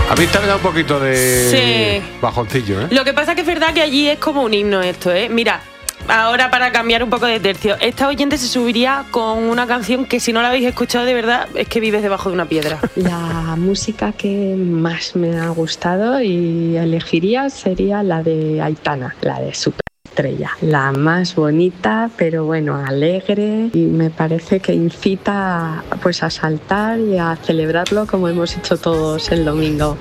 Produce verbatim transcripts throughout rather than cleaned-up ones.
A mí te ha dado un poquito de sí. bajoncillo, ¿eh? Lo que pasa que es verdad que allí es como un himno esto, ¿eh? Mira, ahora para cambiar un poco de tercio, esta oyente se subiría con una canción que si no la habéis escuchado de verdad es que vives debajo de una piedra. La música que más me ha gustado y elegiría sería la de Aitana, la de Superestrella. La más bonita, pero bueno, alegre, y me parece que incita pues a saltar y a celebrarlo como hemos hecho todos el domingo.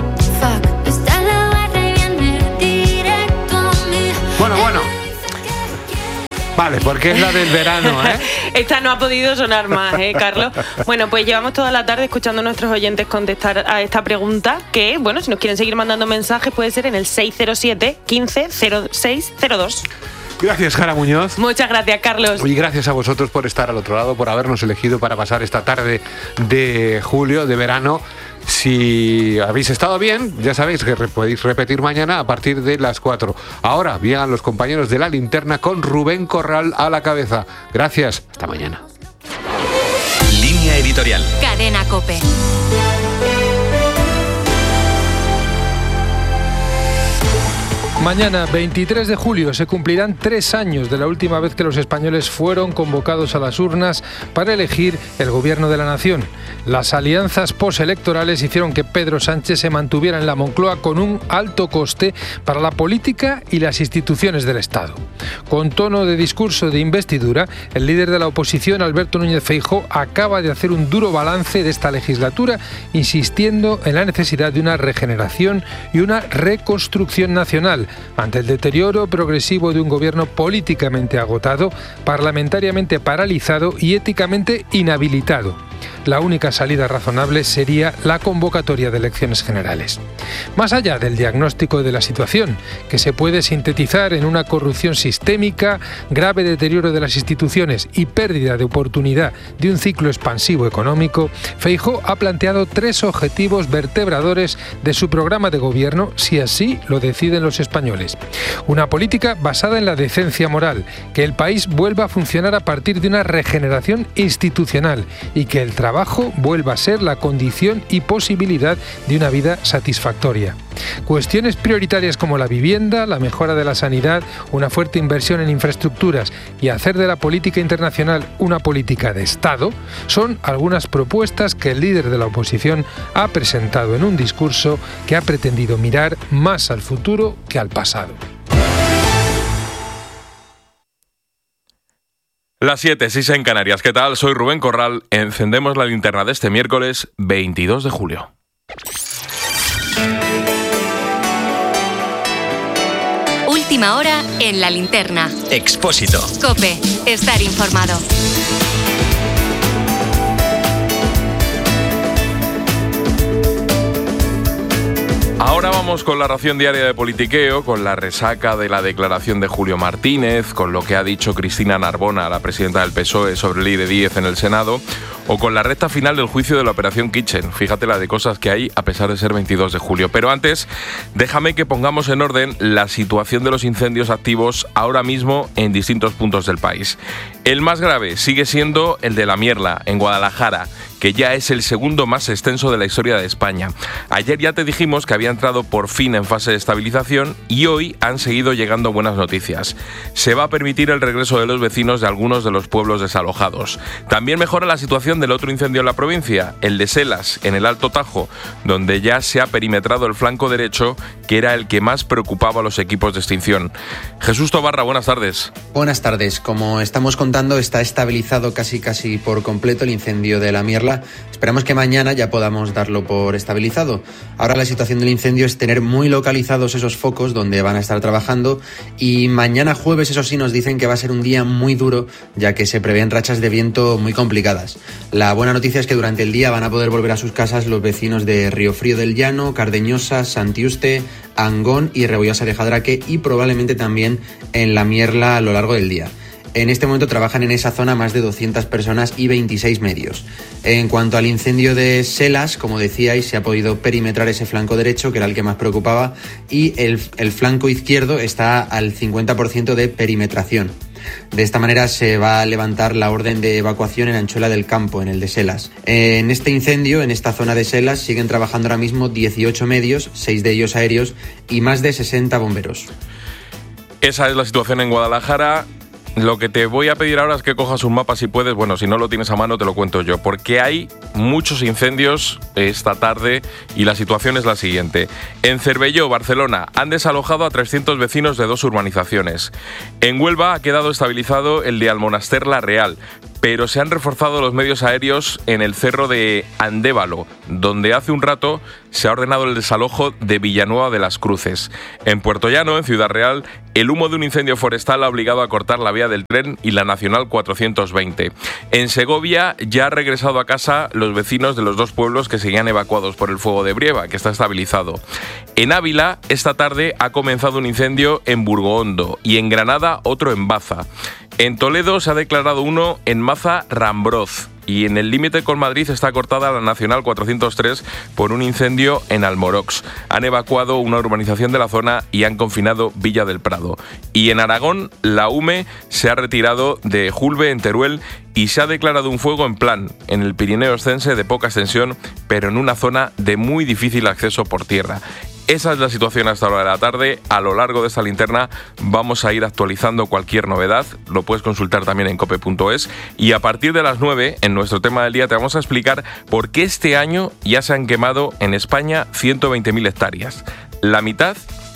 Bueno, bueno. Vale, porque es la del verano, ¿eh? Esta no ha podido sonar más, ¿eh, Carlos? Bueno, pues llevamos toda la tarde escuchando a nuestros oyentes contestar a esta pregunta, que, bueno, si nos quieren seguir mandando mensajes puede ser en el seis cero siete, quince, cero seis cero dos. Gracias, Jara Muñoz. Muchas gracias, Carlos. Y gracias a vosotros por estar al otro lado, por habernos elegido para pasar esta tarde de julio, de verano. Si habéis estado bien, ya sabéis que podéis repetir mañana a partir de las cuatro. Ahora llegan los compañeros de La Linterna con Rubén Corral a la cabeza. Gracias, hasta mañana. Línea editorial. Cadena COPE. Mañana, veintitrés de julio, se cumplirán tres años de la última vez que los españoles fueron convocados a las urnas para elegir el gobierno de la nación. Las alianzas postelectorales hicieron que Pedro Sánchez se mantuviera en la Moncloa con un alto coste para la política y las instituciones del Estado. Con tono de discurso de investidura, el líder de la oposición, Alberto Núñez Feijóo, acaba de hacer un duro balance de esta legislatura, insistiendo en la necesidad de una regeneración y una reconstrucción nacional ante el deterioro progresivo de un gobierno políticamente agotado, parlamentariamente paralizado y éticamente inhabilitado. La única salida razonable sería la convocatoria de elecciones generales. Más allá del diagnóstico de la situación, que se puede sintetizar en una corrupción sistémica, grave deterioro de las instituciones y pérdida de oportunidad de un ciclo expansivo económico, Feijóo ha planteado tres objetivos vertebradores de su programa de gobierno, si así lo deciden los españoles. Una política basada en la decencia moral, que el país vuelva a funcionar a partir de una regeneración institucional y que el trabajo vuelva a ser la condición y posibilidad de una vida satisfactoria. Cuestiones prioritarias como la vivienda, la mejora de la sanidad, una fuerte inversión en infraestructuras y hacer de la política internacional una política de Estado son algunas propuestas que el líder de la oposición ha presentado en un discurso que ha pretendido mirar más al futuro que al pasado. Las siete, seis en Canarias. ¿Qué tal? Soy Rubén Corral. Encendemos la linterna de este miércoles veintidós de julio. Última hora en La Linterna. Expósito. COPE. Estar informado. Ahora vamos con la ración diaria de politiqueo, con la resaca de la declaración de Julio Martínez, con lo que ha dicho Cristina Narbona, la presidenta del P S O E, sobre Ley de Díez en el Senado, o con la recta final del juicio de la Operación Kitchen. Fíjate la de cosas que hay a pesar de ser veintidós de julio. Pero antes, déjame que pongamos en orden la situación de los incendios activos ahora mismo en distintos puntos del país. El más grave sigue siendo el de La Mierla, en Guadalajara, que ya es el segundo más extenso de la historia de España. Ayer ya te dijimos que había entrado por fin en fase de estabilización y hoy han seguido llegando buenas noticias. Se va a permitir el regreso de los vecinos de algunos de los pueblos desalojados. También mejora la situación del otro incendio en la provincia, el de Selas, en el Alto Tajo, donde ya se ha perimetrado el flanco derecho, que era el que más preocupaba a los equipos de extinción. Jesús Tobarra, buenas tardes. Buenas tardes. Como estamos contando, está estabilizado casi casi por completo el incendio de La Mierla. Esperamos que mañana ya podamos darlo por estabilizado. Ahora la situación del incendio es tener muy localizados esos focos donde van a estar trabajando, y mañana jueves, eso sí, nos dicen que va a ser un día muy duro, ya que se prevén rachas de viento muy complicadas. La buena noticia es que durante el día van a poder volver a sus casas los vecinos de Riofrío del Llano, Cardeñosa, Santiuste, Angón y Rebollosa de Jadraque, y probablemente también en La Mierla a lo largo del día. En este momento trabajan en esa zona más de doscientas personas y veintiséis medios. En cuanto al incendio de Selas, como decíais, se ha podido perimetrar ese flanco derecho, que era el que más preocupaba, y el, el flanco izquierdo está al cincuenta por ciento de perimetración. De esta manera se va a levantar la orden de evacuación en Anchuela del Campo, en el de Selas. En este incendio, en esta zona de Selas, siguen trabajando ahora mismo dieciocho medios, seis de ellos aéreos, y más de sesenta bomberos. Esa es la situación en Guadalajara. Lo que te voy a pedir ahora es que cojas un mapa si puedes. Bueno, si no lo tienes a mano te lo cuento yo, porque hay muchos incendios esta tarde y la situación es la siguiente. En Cervelló, Barcelona, han desalojado a trescientos vecinos de dos urbanizaciones. En Huelva ha quedado estabilizado el de Almonaster La Real, pero se han reforzado los medios aéreos en el cerro de Andévalo, donde hace un rato se ha ordenado el desalojo de Villanueva de las Cruces. En Puerto Llano, en Ciudad Real, el humo de un incendio forestal ha obligado a cortar la vía del tren y la Nacional cuatrocientos veinte. En Segovia ya han regresado a casa los vecinos de los dos pueblos que seguían evacuados por el fuego de Brieva, que está estabilizado. En Ávila, esta tarde ha comenzado un incendio en Burgohondo y en Granada otro en Baza. En Toledo se ha declarado uno en Maza Rambroz y en el límite con Madrid está cortada la Nacional cuatrocientos tres por un incendio en Almorox. Han evacuado una urbanización de la zona y han confinado Villa del Prado. Y en Aragón, la U M E se ha retirado de Julbe en Teruel y se ha declarado un fuego en Plan, en el Pirineo Extense de poca extensión, pero en una zona de muy difícil acceso por tierra. Esa es la situación hasta la hora de la tarde. A lo largo de esta linterna vamos a ir actualizando cualquier novedad. Lo puedes consultar también en cope punto es. Y a partir de las nueve, en nuestro tema del día, te vamos a explicar por qué este año ya se han quemado en España ciento veinte mil hectáreas. La mitad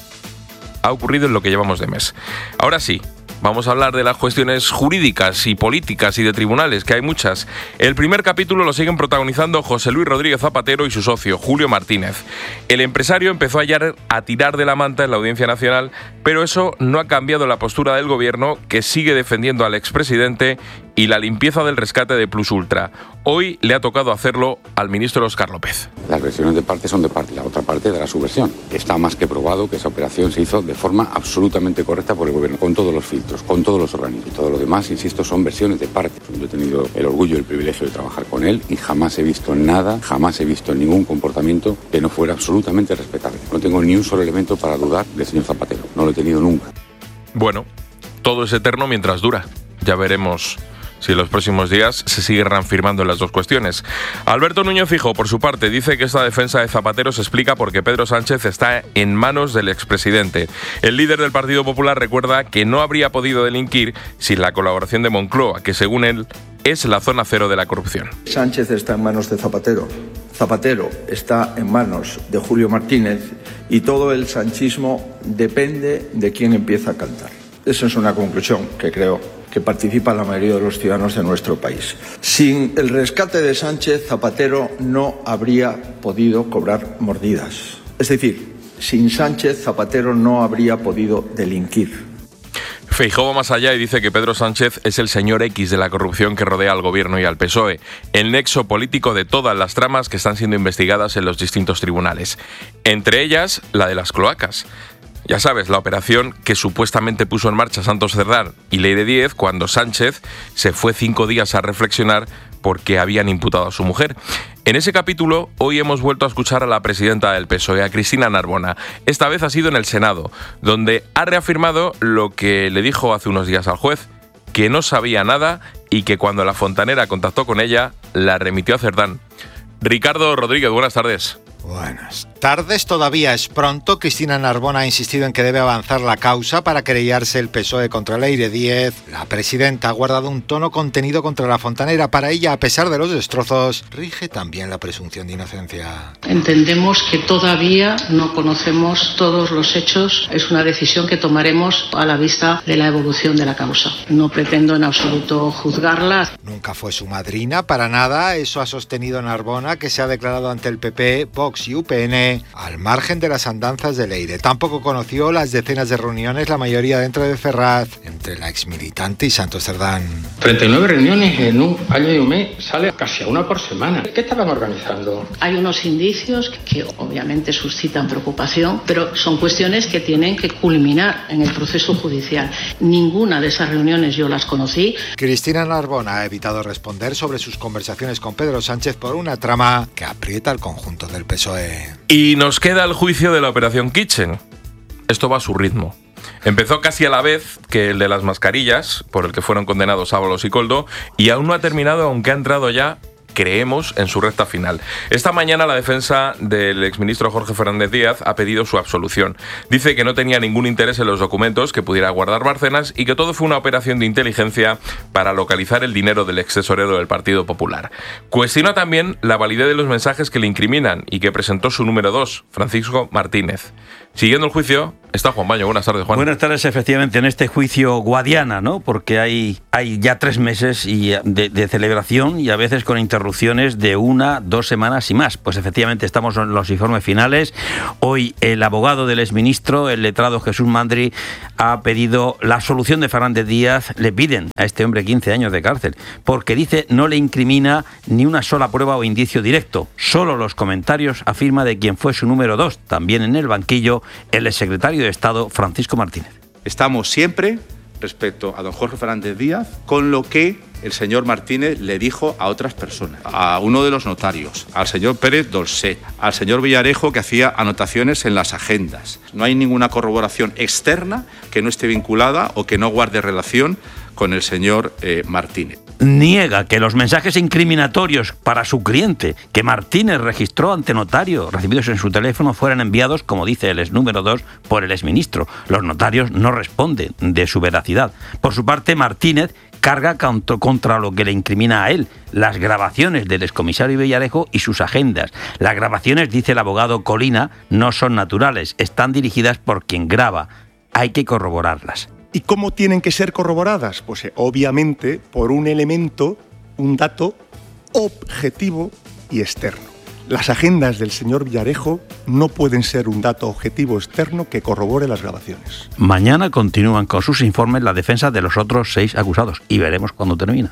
ha ocurrido en lo que llevamos de mes. Ahora sí, vamos a hablar de las cuestiones jurídicas y políticas y de tribunales, que hay muchas. El primer capítulo lo siguen protagonizando José Luis Rodríguez Zapatero y su socio, Julio Martínez. El empresario empezó ayer a tirar de la manta en la Audiencia Nacional, pero eso no ha cambiado la postura del gobierno, que sigue defendiendo al expresidente y la limpieza del rescate de Plus Ultra. Hoy le ha tocado hacerlo al ministro Óscar López. Las versiones de parte son de parte, la otra parte dará su versión. Está más que probado que esa operación se hizo de forma absolutamente correcta por el gobierno, con todos los filtros, con todos los organismos. Y todo lo demás, insisto, son versiones de parte. Yo he tenido el orgullo y el privilegio de trabajar con él y jamás he visto nada, jamás he visto ningún comportamiento que no fuera absolutamente respetable. No tengo ni un solo elemento para dudar del señor Zapatero. No lo he tenido nunca. Bueno, todo es eterno mientras dura. Ya veremos si en los próximos días se siguen reafirmando en las dos cuestiones. Alberto Núñez Feijóo, por su parte, dice que esta defensa de Zapatero se explica porque Pedro Sánchez está en manos del expresidente. El líder del Partido Popular recuerda que no habría podido delinquir sin la colaboración de Moncloa, que según él es la zona cero de la corrupción. Sánchez está en manos de Zapatero. Zapatero está en manos de Julio Martínez y todo el sanchismo depende de quién empieza a cantar. Esa es una conclusión que creo que participa la mayoría de los ciudadanos de nuestro país. Sin el rescate de Sánchez, Zapatero no habría podido cobrar mordidas. Es decir, sin Sánchez, Zapatero no habría podido delinquir. Feijóo va más allá y dice que Pedro Sánchez es el señor X de la corrupción que rodea al gobierno y al P S O E, el nexo político de todas las tramas que están siendo investigadas en los distintos tribunales. Entre ellas, la de las cloacas. Ya sabes, la operación que supuestamente puso en marcha Santos Cerdán y Leire Díez cuando Sánchez se fue cinco días a reflexionar porque habían imputado a su mujer. En ese capítulo, hoy hemos vuelto a escuchar a la presidenta del P S O E, a Cristina Narbona. Esta vez ha sido en el Senado, donde ha reafirmado lo que le dijo hace unos días al juez, que no sabía nada y que cuando la fontanera contactó con ella, la remitió a Cerdán. Ricardo Rodríguez, buenas tardes. Buenas tardes, todavía es pronto. Cristina Narbona ha insistido en que debe avanzar la causa para querellarse el P S O E contra Leire Díez. La presidenta ha guardado un tono contenido contra la fontanera. Para ella, a pesar de los destrozos, rige también la presunción de inocencia. Entendemos que todavía no conocemos todos los hechos. Es una decisión que tomaremos a la vista de la evolución de la causa. No pretendo en absoluto juzgarla. Nunca fue su madrina, para nada. Eso ha sostenido Narbona, que se ha declarado ante el P P, Vox y U P N al margen de las andanzas de Leire. Tampoco conoció las decenas de reuniones, la mayoría dentro de Ferraz, entre la exmilitante y Santos Cerdán. treinta y nueve reuniones en un año y un mes, sale casi a una por semana. ¿Qué estaban organizando? Hay unos indicios que obviamente suscitan preocupación, pero son cuestiones que tienen que culminar en el proceso judicial. Ninguna de esas reuniones yo las conocí. Cristina Narbona ha evitado responder sobre sus conversaciones con Pedro Sánchez por una trama que aprieta al conjunto del P S O E. Y nos queda el juicio de la Operación Kitchen. Esto va a su ritmo. Empezó casi a la vez que el de las mascarillas, por el que fueron condenados Ábalos y Koldo, y aún no ha terminado, aunque ha entrado ya, creemos, en su recta final. Esta mañana la defensa del exministro Jorge Fernández Díaz ha pedido su absolución. Dice que no tenía ningún interés en los documentos que pudiera guardar Bárcenas y que todo fue una operación de inteligencia para localizar el dinero del extesorero del Partido Popular. Cuestiona también la validez de los mensajes que le incriminan y que presentó su número dos, Francisco Martínez. Siguiendo el juicio está Juan Baño. Buenas tardes, Juan. Buenas tardes, efectivamente, en este juicio Guadiana, ¿no? Porque hay, hay ya tres meses y de, de celebración y a veces con interrupciones de una, dos semanas y más. Pues efectivamente estamos en los informes finales. Hoy el abogado del exministro, el letrado Jesús Mandri, ha pedido la absolución de Fernández Díaz. Le piden a este hombre quince años de cárcel porque dice no le incrimina ni una sola prueba o indicio directo. Solo los comentarios afirma de quien fue su número dos, también en el banquillo, el exsecretario de Estado Francisco Martínez. Estamos siempre, respecto a don Jorge Fernández Díaz, con lo que el señor Martínez le dijo a otras personas, a uno de los notarios, al señor Pérez Dolcet, al señor Villarejo, que hacía anotaciones en las agendas. No hay ninguna corroboración externa que no esté vinculada o que no guarde relación con el señor eh, Martínez. Niega que los mensajes incriminatorios para su cliente que Martínez registró ante notario recibidos en su teléfono fueran enviados, como dice el ex número dos, por el exministro. Los notarios no responden de su veracidad. Por su parte, Martínez carga contra lo que le incrimina a él, las grabaciones del excomisario Villarejo y sus agendas. Las grabaciones, dice el abogado Colina, no son naturales, están dirigidas por quien graba. Hay que corroborarlas. ¿Y cómo tienen que ser corroboradas? Pues eh, obviamente por un elemento, un dato objetivo y externo. Las agendas del señor Villarejo no pueden ser un dato objetivo externo que corrobore las grabaciones. Mañana continúan con sus informes la defensa de los otros seis acusados y veremos cuándo termina.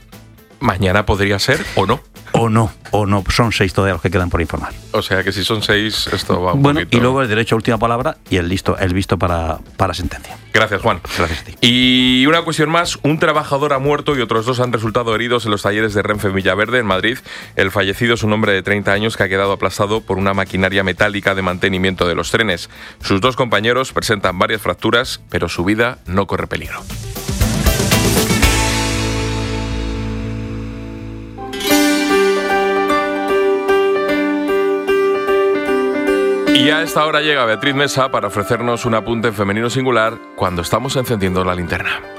¿Mañana podría ser o no? O no, o no, son seis todavía los que quedan por informar. O sea que si son seis, esto va un bueno, poquito... y luego el derecho a última palabra y el listo, el visto para, para sentencia. Gracias, Juan. Gracias a ti. Y una cuestión más, un trabajador ha muerto y otros dos han resultado heridos en los talleres de Renfe en Villaverde, en Madrid. El fallecido es un hombre de treinta años que ha quedado aplastado por una maquinaria metálica de mantenimiento de los trenes. Sus dos compañeros presentan varias fracturas, pero su vida no corre peligro. Y a esta hora llega Beatriz Mesa para ofrecernos un apunte en femenino singular cuando estamos encendiendo la linterna.